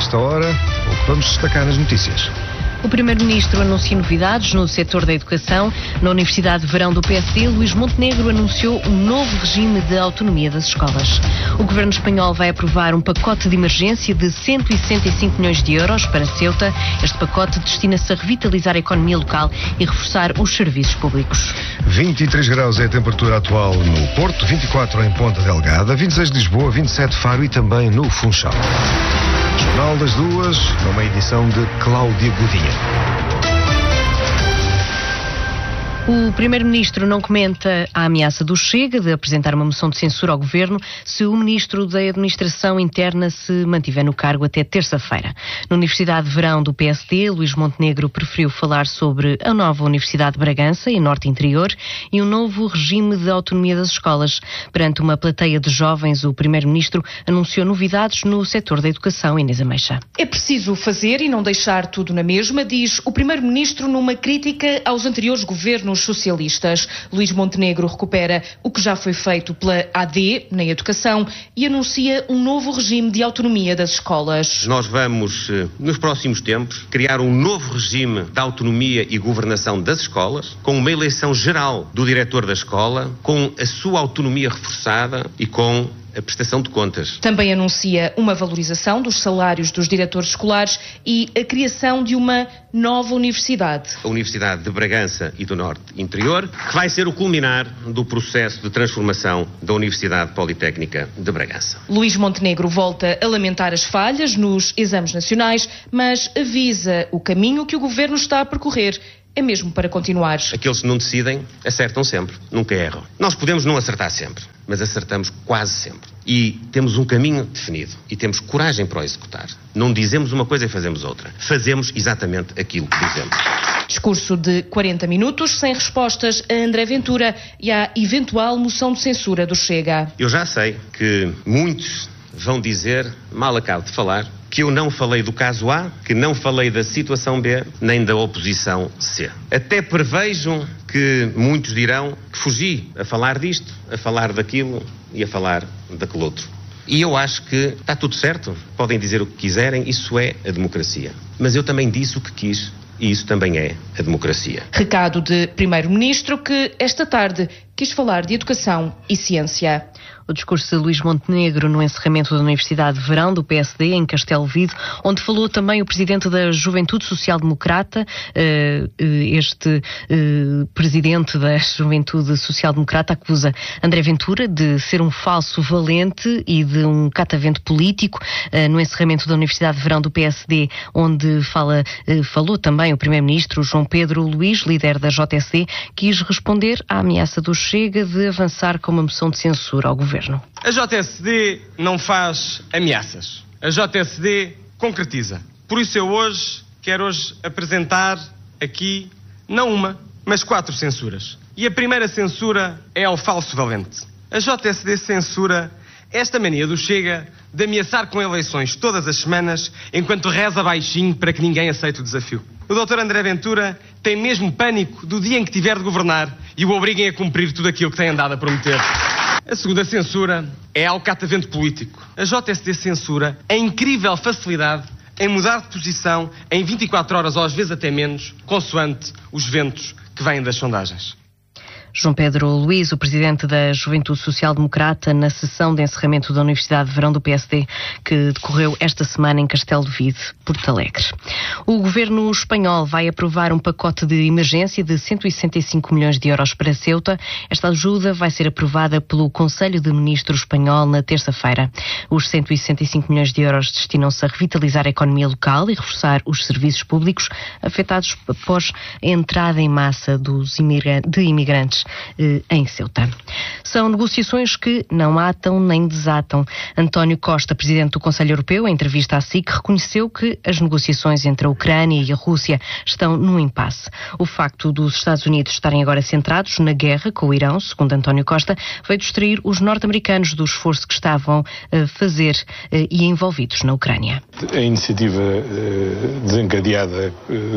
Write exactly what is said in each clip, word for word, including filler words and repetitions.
esta hora, o que vamos destacar nas notícias. O Primeiro-Ministro anuncia novidades no setor da educação. Na Universidade de Verão do P S D, Luís Montenegro anunciou um novo regime de autonomia das escolas. O Governo espanhol vai aprovar um pacote de emergência de cento e sessenta e cinco milhões de euros para Ceuta. Este pacote destina-se a revitalizar a economia local e reforçar os serviços públicos. vinte e três graus é a temperatura atual no Porto, vinte e quatro em Ponta Delgada, vinte e seis de Lisboa, vinte e sete Faro e também no Funchal. Jornal das Duas, numa edição de Cláudia Godinha. O Primeiro-Ministro não comenta a ameaça do Chega de apresentar uma moção de censura ao Governo se o Ministro da Administração Interna se mantiver no cargo até terça-feira. Na Universidade de Verão do P S D, Luís Montenegro preferiu falar sobre a nova Universidade de Bragança, em Norte Interior, e um novo regime de autonomia das escolas. Perante uma plateia de jovens, o Primeiro-Ministro anunciou novidades no setor da educação. Inês Ameixa. É preciso fazer e não deixar tudo na mesma, diz o Primeiro-Ministro numa crítica aos anteriores governos socialistas. Luís Montenegro recupera o que já foi feito pela A D na educação e anuncia um novo regime de autonomia das escolas. Nós vamos, nos próximos tempos, criar um novo regime de autonomia e governação das escolas, com uma eleição geral do diretor da escola, com a sua autonomia reforçada e com a prestação de contas. Também anuncia uma valorização dos salários dos diretores escolares e a criação de uma nova universidade. A Universidade de Bragança e do Norte Interior, que vai ser o culminar do processo de transformação da Universidade Politécnica de Bragança. Luís Montenegro volta a lamentar as falhas nos exames nacionais, mas avisa o caminho que o Governo está a percorrer. É mesmo para continuar. Aqueles que não decidem, acertam sempre, nunca erram. Nós podemos não acertar sempre, mas acertamos quase sempre. E temos um caminho definido e temos coragem para o executar. Não dizemos uma coisa e fazemos outra. Fazemos exatamente aquilo que dizemos. Discurso de quarenta minutos, sem respostas a André Ventura e à eventual moção de censura do Chega. Eu já sei que muitos vão dizer, mal acabo de falar, que eu não falei do caso A, que não falei da situação B, nem da oposição C. Até prevejo que muitos dirão que fugi a falar disto, a falar daquilo e a falar daquele outro. E eu acho que está tudo certo, podem dizer o que quiserem, isso é a democracia. Mas eu também disse o que quis e isso também é a democracia. Recado de Primeiro-Ministro que esta tarde quis falar de educação e ciência. O discurso de Luís Montenegro no encerramento da Universidade de Verão do P S D em Castelo Vido, onde falou também o presidente da Juventude Social Democrata, este presidente da Juventude Social Democrata acusa André Ventura de ser um falso valente e de um catavento político. No encerramento da Universidade de Verão do P S D, onde fala, falou também o primeiro-ministro João Pedro Luís, líder da J S D, quis responder à ameaça do Chega de avançar com uma moção de censura ao governo. A J S D não faz ameaças. A J S D concretiza. Por isso eu hoje quero hoje apresentar aqui não uma, mas quatro censuras. E a primeira censura é ao falso valente. A J S D censura esta mania do Chega de ameaçar com eleições todas as semanas, enquanto reza baixinho para que ninguém aceite o desafio. O doutor André Ventura tem mesmo pânico do dia em que tiver de governar e o obriguem a cumprir tudo aquilo que tem andado a prometer. A segunda censura é ao catavento político. A J S D censura a incrível facilidade em mudar de posição em vinte e quatro horas ou às vezes até menos, consoante os ventos que vêm das sondagens. João Pedro Luís, o presidente da Juventude Social Democrata, na sessão de encerramento da Universidade de Verão do P S D, que decorreu esta semana em Castelo Vido, Porto Alegre. O governo espanhol vai aprovar um pacote de emergência de cento e sessenta e cinco milhões de euros para Ceuta. Esta ajuda vai ser aprovada pelo Conselho de Ministros espanhol na terça-feira. Os cento e sessenta e cinco milhões de euros destinam-se a revitalizar a economia local e reforçar os serviços públicos afetados após a entrada em massa dos imigra- de imigrantes em Ceuta. São negociações que não atam nem desatam. António Costa, presidente do Conselho Europeu, em entrevista à S I C, reconheceu que as negociações entre a Ucrânia e a Rússia estão num impasse. O facto dos Estados Unidos estarem agora centrados na guerra com o Irão, segundo António Costa, veio distrair os norte-americanos do esforço que estavam a fazer e envolvidos na Ucrânia. A iniciativa desencadeada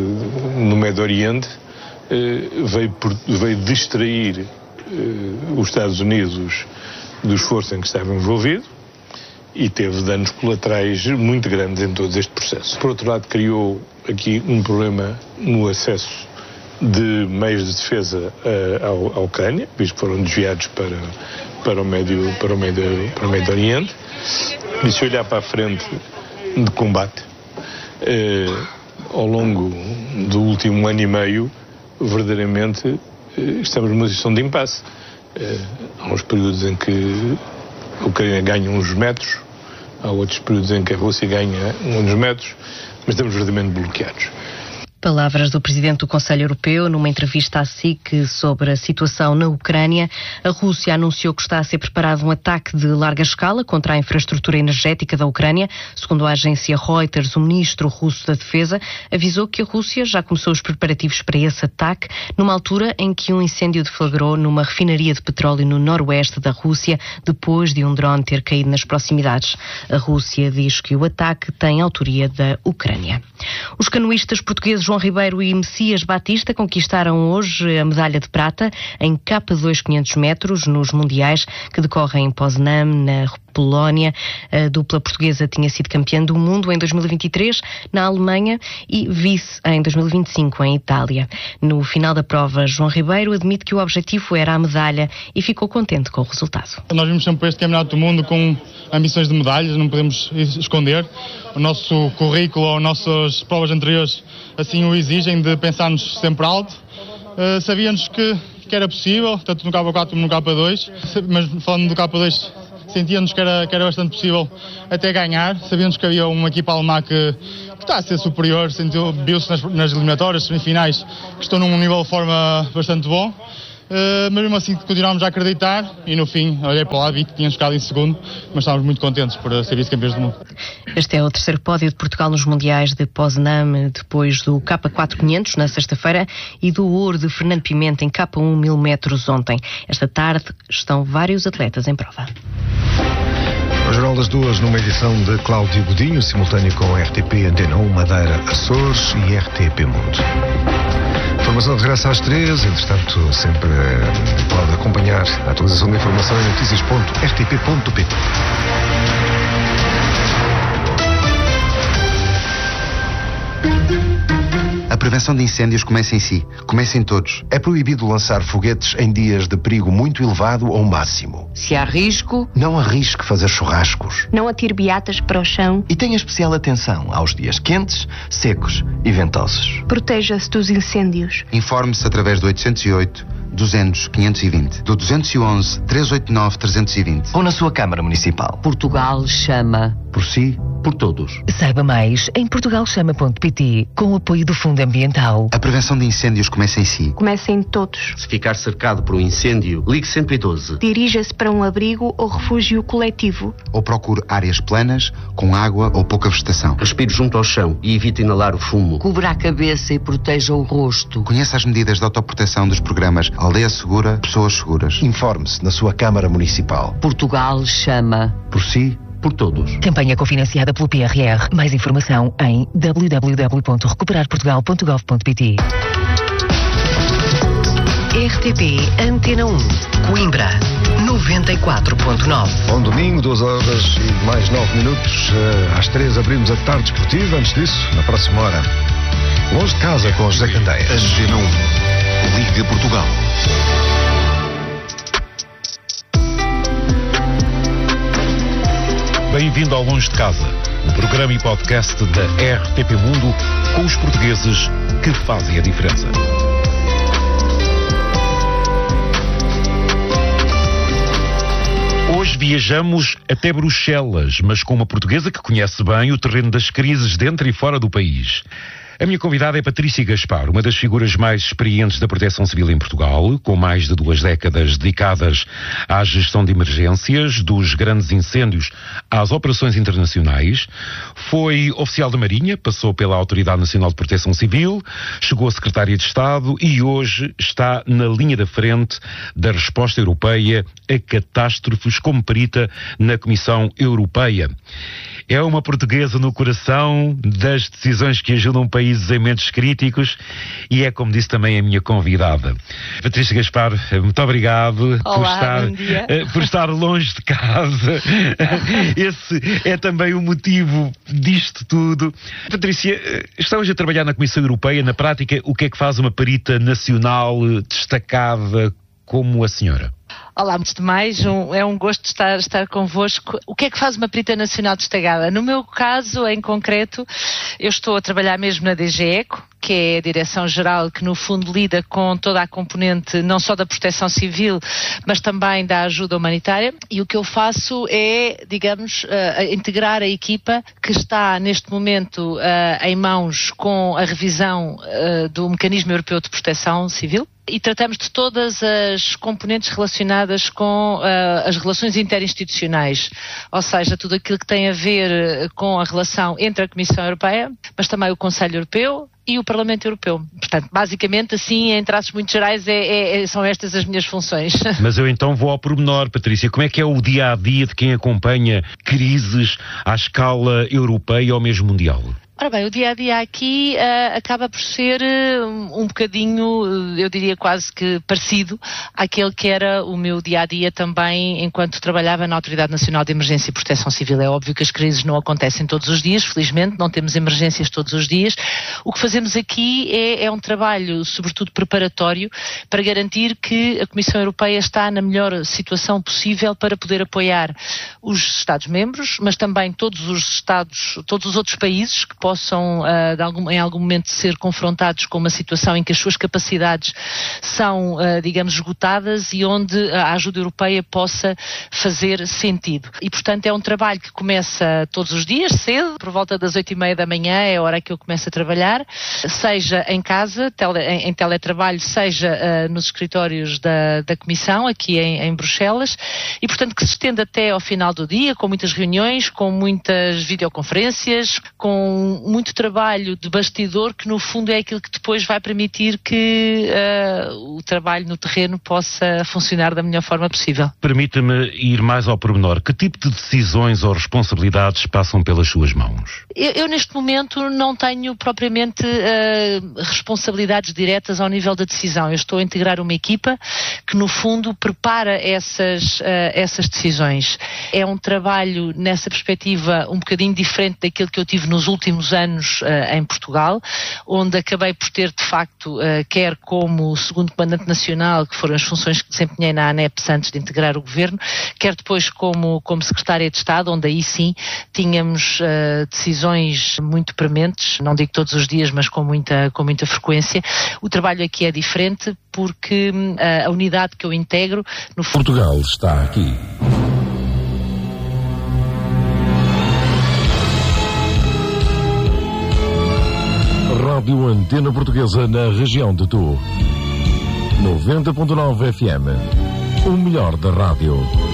no Médio Oriente veio, por, veio distrair uh, os Estados Unidos do esforço em que estava envolvido e teve danos colaterais muito grandes em todo este processo. Por outro lado, criou aqui um problema no acesso de meios de defesa uh, à Ucrânia, visto que foram desviados para, para, o médio, para, o médio, para o Médio Oriente. E se olhar para a frente de combate, uh, ao longo do último ano e meio, verdadeiramente uh, estamos numa situação de impasse. Uh, há uns períodos em que a Ucrânia ganha uns metros, há outros períodos em que a Rússia ganha uns metros, mas estamos verdadeiramente bloqueados. Palavras do Presidente do Conselho Europeu numa entrevista à S I C sobre a situação na Ucrânia. A Rússia anunciou que está a ser preparado um ataque de larga escala contra a infraestrutura energética da Ucrânia. Segundo a agência Reuters, o ministro russo da Defesa avisou que a Rússia já começou os preparativos para esse ataque, numa altura em que um incêndio deflagrou numa refinaria de petróleo no noroeste da Rússia, depois de um drone ter caído nas proximidades. A Rússia diz que o ataque tem autoria da Ucrânia. Os canoístas portugueses João Ribeiro e Messias Batista conquistaram hoje a medalha de prata em K dois quinhentos metros nos mundiais que decorrem em Poznan, na Polónia. A dupla portuguesa tinha sido campeã do mundo em dois mil e vinte e três na Alemanha e vice em dois mil e vinte e cinco em Itália. No final da prova, João Ribeiro admite que o objetivo era a medalha e ficou contente com o resultado. Nós vimos sempre este campeonato do mundo com ambições de medalhas, não podemos esconder. O nosso currículo, as nossas provas anteriores assim o exigem, de pensarmos sempre alto. Uh, sabíamos que, que era possível, tanto no K quatro como no K dois, mas falando do K dois, sentíamos que era, que era bastante possível até ganhar. Sabíamos que havia uma equipa alemã que, que está a ser superior, viu-se nas, nas eliminatórias, semifinais, que estão num nível de forma bastante bom. Uh, mas mesmo assim continuámos a acreditar e no fim olhei para lá, vi que tínhamos ficado em segundo, mas estávamos muito contentes por ser vice-campeões do mundo. Este é o terceiro pódio de Portugal nos mundiais de Poznan, depois do K quatro quinhentos na sexta-feira e do ouro de Fernando Pimenta em K um mil metros ontem. Esta tarde estão vários atletas em prova. O Jornal das Duas, numa edição de Cláudio Godinho, simultâneo com R T P Antena um, Madeira, Açores e R T P Mundo. Informação de regresso às três, entretanto, sempre eh, pode acompanhar a atualização da informação em notícias ponto r t p ponto p t. A prevenção de incêndios começa em si. Começa em todos. É proibido lançar foguetes em dias de perigo muito elevado ou máximo. Se há risco, não arrisque fazer churrascos. Não atire beatas para o chão. E tenha especial atenção aos dias quentes, secos e ventosos. Proteja-se dos incêndios. Informe-se através do oitocentos e oito, duzentos, quinhentos e vinte, do duzentos e onze, trezentos e oitenta e nove, trezentos e vinte. Ou na sua Câmara Municipal. Portugal chama. Por si, por todos. Saiba mais em portugal chama ponto p t, com o apoio do Fundo Ambiental. A prevenção de incêndios começa em si. Começa em todos. Se ficar cercado por um incêndio, ligue cento e doze. Dirija-se para um abrigo ou refúgio coletivo. Ou procure áreas planas, com água ou pouca vegetação. Respire junto ao chão e evite inalar o fumo. Cubra a cabeça e proteja o rosto. Conheça as medidas de autoproteção dos programas Aldeia Segura, Pessoas Seguras. Informe-se na sua Câmara Municipal. Portugal chama. Por si, por todos. Campanha cofinanciada pelo P R R. Mais informação em w w w ponto recuperar portugal ponto gov ponto p t. R T P Antena um, Coimbra, noventa e quatro ponto nove. Bom domingo, duas horas e mais nove minutos. Às três abrimos a tarde esportiva. Antes disso, na próxima hora, longe de casa com José Candeias. Antena um, Liga Portugal. Bem-vindo ao Longe de Casa, o programa e podcast da R T P Mundo com os portugueses que fazem a diferença. Hoje viajamos até Bruxelas, mas com uma portuguesa que conhece bem o terreno das crises dentro e fora do país. A minha convidada é Patrícia Gaspar, uma das figuras mais experientes da Proteção Civil em Portugal, com mais de duas décadas dedicadas à gestão de emergências, dos grandes incêndios às operações internacionais. Foi oficial da Marinha, passou pela Autoridade Nacional de Proteção Civil, chegou a secretária de Estado e hoje está na linha da frente da resposta europeia a catástrofes como perita na Comissão Europeia. é uma portuguesa no coração das decisões que ajudam países em momentos críticos e é, como disse também, a minha convidada. Patrícia Gaspar, muito obrigado. Olá, por estar, bom dia. por estar longe de casa. Esse é também o motivo disto tudo. Patrícia, está hoje a trabalhar na Comissão Europeia. Na prática, o que é que faz uma perita nacional destacada como a senhora? Olá, antes de mais, um, é um gosto estar, estar convosco. O que é que faz uma perita nacional destacada? No meu caso, em concreto, eu estou a trabalhar mesmo na D G ECO, que é a Direção-Geral que no fundo lida com toda a componente não só da proteção civil, mas também da ajuda humanitária. E o que eu faço é, digamos, uh, integrar a equipa que está neste momento uh, em mãos com a revisão uh, do Mecanismo Europeu de Proteção Civil. E tratamos de todas as componentes relacionadas com uh, as relações interinstitucionais, ou seja, tudo aquilo que tem a ver com a relação entre a Comissão Europeia, mas também o Conselho Europeu e o Parlamento Europeu. Portanto, basicamente, assim, em traços muito gerais, é, é, são estas as minhas funções. Mas eu então vou ao pormenor, Patrícia. Como é que é o dia-a-dia de quem acompanha crises à escala europeia ou mesmo mundial? Ora bem, o dia-a-dia aqui uh, acaba por ser uh, um bocadinho, uh, eu diria quase que parecido àquele que era o meu dia-a-dia também enquanto trabalhava na Autoridade Nacional de Emergência e Proteção Civil. É óbvio que as crises não acontecem todos os dias, felizmente, não temos emergências todos os dias. O que fazemos aqui é, é um trabalho, sobretudo preparatório, para garantir que a Comissão Europeia está na melhor situação possível para poder apoiar os Estados-membros, mas também todos os Estados, todos os outros países que possam uh, de algum, em algum momento ser confrontados com uma situação em que as suas capacidades são, uh, digamos, esgotadas e onde a ajuda europeia possa fazer sentido. E, portanto, é um trabalho que começa todos os dias, cedo, por volta das oito e meia da manhã, é a hora que eu começo a trabalhar, seja em casa, tele, em, em teletrabalho, seja uh, nos escritórios da, da Comissão, aqui em, em Bruxelas, e, portanto, que se estende até ao final do dia, com muitas reuniões, com muitas videoconferências, com muito trabalho de bastidor que no fundo é aquilo que depois vai permitir que uh, o trabalho no terreno possa funcionar da melhor forma possível. Permita-me ir mais ao pormenor. Que tipo de decisões ou responsabilidades passam pelas suas mãos? Eu, eu neste momento não tenho propriamente uh, responsabilidades diretas ao nível da decisão. Eu estou a integrar uma equipa que no fundo prepara essas, uh, essas decisões. É um trabalho nessa perspectiva um bocadinho diferente daquilo que eu tive nos últimos anos uh, em Portugal, onde acabei por ter de facto, uh, quer como segundo comandante nacional, que foram as funções que desempenhei na ANEPS antes de integrar o governo, quer depois como, como secretária de Estado, onde aí sim tínhamos uh, decisões muito prementes, não digo todos os dias, mas com muita, com muita frequência. O trabalho aqui é diferente porque uh, a unidade que eu integro no Portugal está aqui. Rádio Antena Portuguesa na região de Tu. noventa ponto nove F M. O melhor da rádio.